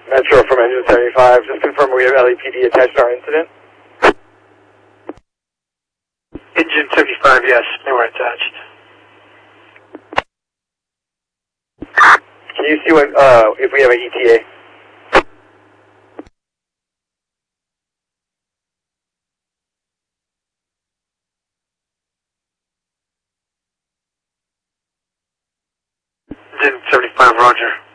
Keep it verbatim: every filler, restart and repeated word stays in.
Metro from Engine seventy-five. Just confirm we have L A P D attached to our incident. Engine seventy-five, yes, they were attached. Can you see what, uh, if we have an E T A? Engine seventy-five, roger.